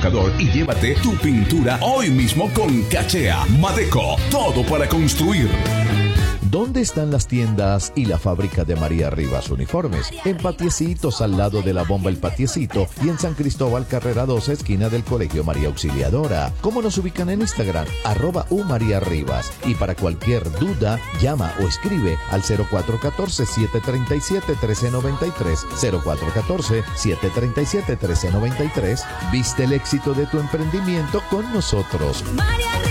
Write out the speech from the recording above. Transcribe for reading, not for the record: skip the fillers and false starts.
educador y llévate tu pintura hoy mismo con Cachea. Madeco, todo para construir. ¿Dónde están las tiendas y la fábrica de María Rivas Uniformes? En Patiecitos, al lado de la bomba El Patiecito, y en San Cristóbal, carrera 12, esquina del Colegio María Auxiliadora. ¿Cómo nos ubican en Instagram? @uMariaRivas. Y para cualquier duda, llama o escribe al 0414-737-1393. 0414-737-1393. Viste el éxito de tu emprendimiento con nosotros.